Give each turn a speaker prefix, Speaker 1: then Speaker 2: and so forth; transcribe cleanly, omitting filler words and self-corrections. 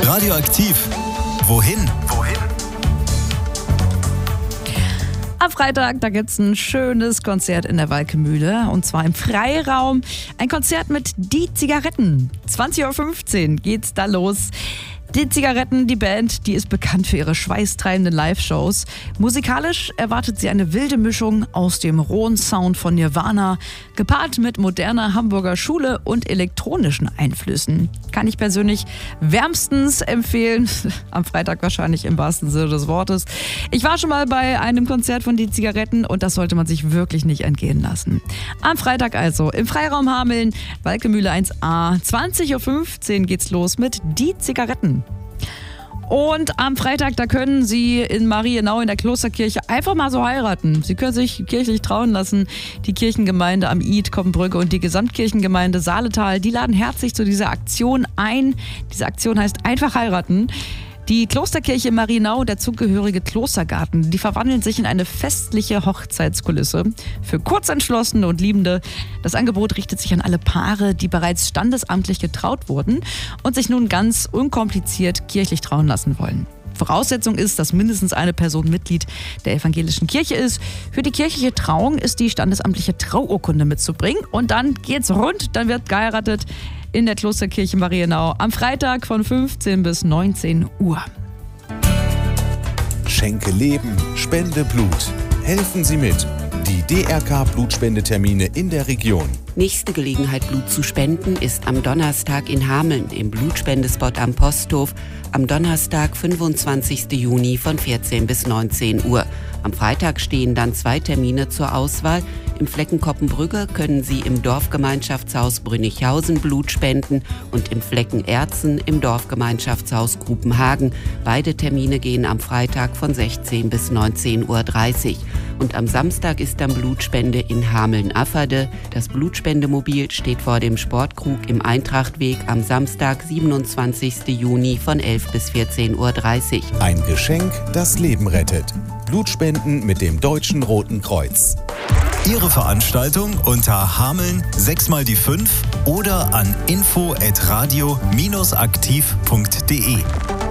Speaker 1: Radioaktiv. Wohin?
Speaker 2: Am Freitag, da gibt's ein schönes Konzert in der Walkemühle und zwar im Freiraum. Ein Konzert mit Die Zigaretten. 20.15 Uhr geht's da los. Die Zigaretten, die Band, die ist bekannt für ihre schweißtreibenden Live-Shows. Musikalisch erwartet sie eine wilde Mischung aus dem rohen Sound von Nirvana, gepaart mit moderner Hamburger Schule und elektronischen Einflüssen. Kann ich persönlich wärmstens empfehlen. Am Freitag wahrscheinlich im wahrsten Sinne des Wortes. Ich war schon mal bei einem Konzert von Die Zigaretten und das sollte man sich wirklich nicht entgehen lassen. Am Freitag also im Freiraum Hameln, Walkemühle 1a. 20.15 Uhr geht's los mit Die Zigaretten. Und am Freitag, da können Sie in Marienau in der Klosterkirche einfach mal so heiraten. Sie können sich kirchlich trauen lassen. Die Kirchengemeinde am Id, Koppenbrücke und die Gesamtkirchengemeinde Saaletal, die laden herzlich zu dieser Aktion ein. Diese Aktion heißt einfach heiraten. Die Klosterkirche Marienau und der zugehörige Klostergarten, die verwandeln sich in eine festliche Hochzeitskulisse für Kurzentschlossene und Liebende. Das Angebot richtet sich an alle Paare, die bereits standesamtlich getraut wurden und sich nun ganz unkompliziert kirchlich trauen lassen wollen. Voraussetzung ist, dass mindestens eine Person Mitglied der evangelischen Kirche ist. Für die kirchliche Trauung ist die standesamtliche Trauurkunde mitzubringen und dann geht's rund, dann wird geheiratet in der Klosterkirche Marienau am Freitag von 15 bis 19 Uhr.
Speaker 3: Schenke Leben, spende Blut. Helfen Sie mit. Die DRK-Blutspendetermine in der Region.
Speaker 4: Nächste Gelegenheit, Blut zu spenden, ist am Donnerstag in Hameln im Blutspendespot am Posthof. Am Donnerstag, 25. Juni von 14 bis 19 Uhr. Am Freitag stehen dann 2 Termine zur Auswahl. Im Flecken Koppenbrügge können Sie im Dorfgemeinschaftshaus Brünnichhausen Blut spenden und im Flecken Erzen im Dorfgemeinschaftshaus Grupenhagen. Beide Termine gehen am Freitag von 16 bis 19.30 Uhr. Und am Samstag ist dann Blutspende in Hameln-Afferde. Das Blutspendemobil steht vor dem Sportkrug im Eintrachtweg am Samstag, 27. Juni von 11 bis 14.30 Uhr.
Speaker 3: Ein Geschenk, das Leben rettet. Blutspenden mit dem Deutschen Roten Kreuz.
Speaker 1: Ihre Veranstaltung unter Hameln 6x5 oder an info@radio-aktiv.de.